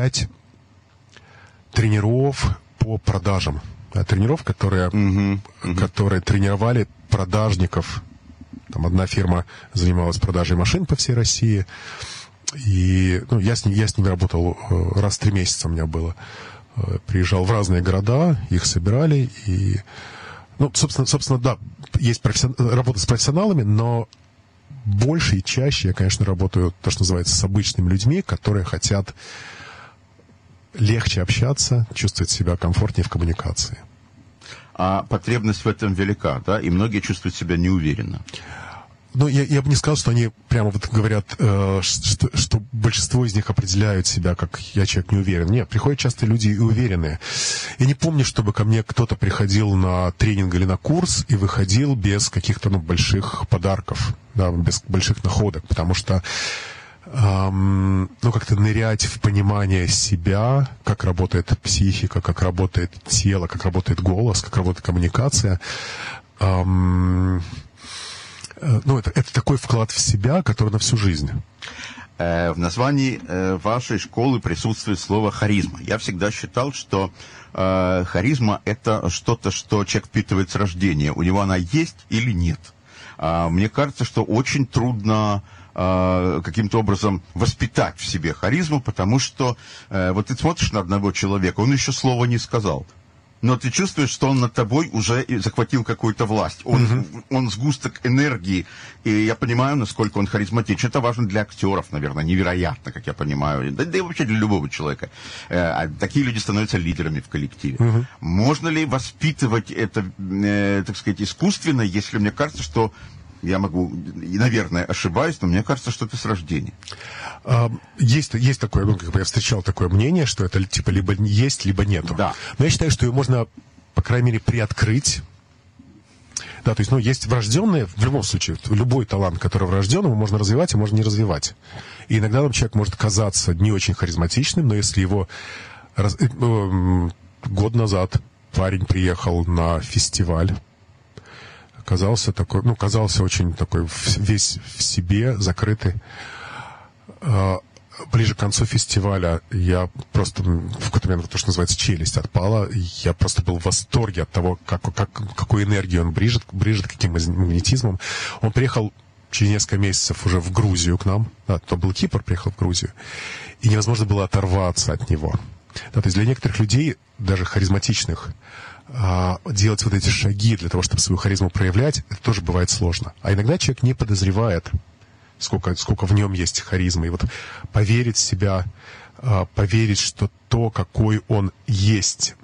5 тренеров по продажам. Тренеров, которые тренировали продажников. Там одна фирма занималась продажей машин по всей России. И я с ними работал раз в 3 месяца у меня было. Приезжал в разные города, их собирали. И, собственно, да, есть работа с профессионалами, но больше и чаще я, конечно, работаю, то, что называется, с обычными людьми, которые хотят легче общаться, чувствовать себя комфортнее в коммуникации. А потребность в этом велика, да? И многие чувствуют себя неуверенно. Я бы не сказал, что они прямо вот говорят, что большинство из них определяют себя как «я человек неуверен». Нет, приходят часто люди и уверенные. Я не помню, чтобы ко мне кто-то приходил на тренинг или на курс и выходил без каких-то больших подарков, да, без больших находок, потому что как-то нырять в понимание себя, как работает психика, как работает тело, как работает голос, как работает коммуникация. Это такой вклад в себя, который на всю жизнь. В названии вашей школы присутствует слово «харизма». Я всегда считал, что харизма – это что-то, что человек впитывает с рождения. У него она есть или нет. Мне кажется, что очень трудно каким-то образом воспитать в себе харизму, потому что вот ты смотришь на одного человека, он еще слова не сказал, но ты чувствуешь, что он над тобой уже захватил какую-то власть. Он сгусток энергии, и я понимаю, насколько он харизматичен. Это важно для актеров, наверное, невероятно, как я понимаю, да и вообще для любого человека. Такие люди становятся лидерами в коллективе. Можно ли воспитывать это, так сказать, искусственно, если мне кажется, что я могу, наверное, ошибаюсь, но мне кажется, что это с рождения. Есть такое, я встречал такое мнение, что это типа либо есть, либо нету. Да. Но я считаю, что ее можно, по крайней мере, приоткрыть. Да, то есть, есть врожденные, в любом случае, любой талант, который врожден, его можно развивать, а можно не развивать. И иногда нам человек может казаться не очень харизматичным, но если его... Год назад парень приехал на фестиваль, казался очень такой весь в себе, закрытый. Ближе к концу фестиваля я просто в какой-то момент, то, что называется, челюсть отпала. Я просто был в восторге от того, какой энергию он брижет, каким магнетизмом. Он приехал через несколько месяцев уже в Грузию к нам. Да, то был Кипр, приехал в Грузию. И невозможно было оторваться от него. Да, то есть для некоторых людей, даже харизматичных, делать вот эти шаги для того, чтобы свою харизму проявлять, это тоже бывает сложно. А иногда человек не подозревает, сколько в нем есть харизмы. И вот поверить в себя, поверить, что то, какой он есть,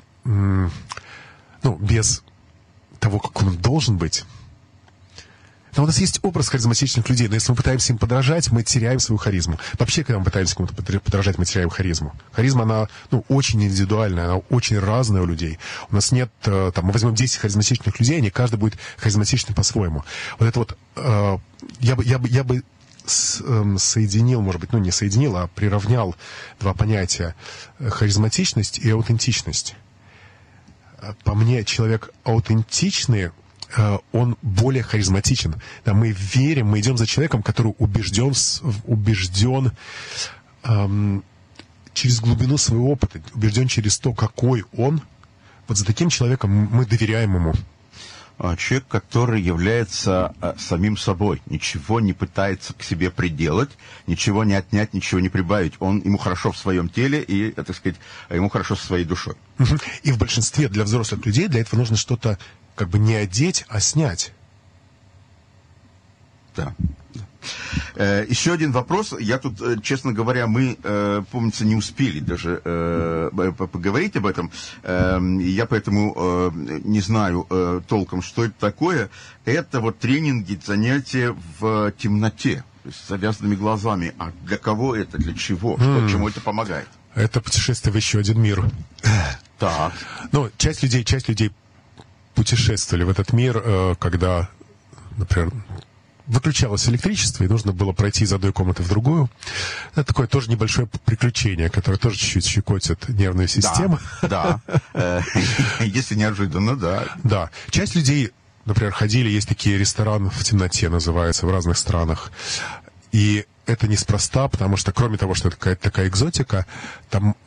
без того, как он должен быть. Но у нас есть образ харизматичных людей, но если мы пытаемся им подражать, мы теряем свою харизму. Вообще, когда мы пытаемся кому-то подражать, мы теряем харизму. Харизма, она очень индивидуальная, она очень разная у людей. У нас нет, мы возьмем 10 харизматичных людей, и каждый будет харизматичным по-своему. Вот это вот, я бы соединил, может быть, не соединил, а приравнял два понятия: харизматичность и аутентичность. По мне, человек аутентичный, он более харизматичен. Да, мы верим, мы идем за человеком, который убежден через глубину своего опыта, убежден через то, какой он. Вот за таким человеком мы доверяем ему. Человек, который является самим собой, ничего не пытается к себе приделать, ничего не отнять, ничего не прибавить. Ему хорошо в своем теле и, так сказать, ему хорошо со своей душой. И в большинстве для взрослых людей для этого нужно что-то как бы не одеть, а снять. Да. Еще один вопрос. Я тут, честно говоря, мы, помнится, не успели даже поговорить об этом. Я поэтому не знаю толком, что это такое. Это вот тренинги, занятия в темноте, то есть с завязанными глазами. А для кого это? Для чего? Чему это помогает? Это путешествие в еще один мир. Так. Часть людей путешествовали в этот мир, когда, например, выключалось электричество, и нужно было пройти из одной комнаты в другую. Это такое тоже небольшое приключение, которое тоже чуть-чуть щекотит нервную систему. Да. Если неожиданно, да. Да. Часть людей, например, ходили, есть такие рестораны в темноте, называются, в разных странах. И это неспроста, потому что, кроме того, что это какая-то такая экзотика, там